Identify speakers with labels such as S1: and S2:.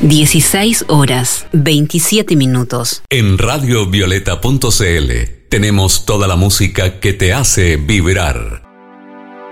S1: 16 horas, 27 minutos.
S2: En radiovioleta.cl tenemos toda la música que te hace vibrar.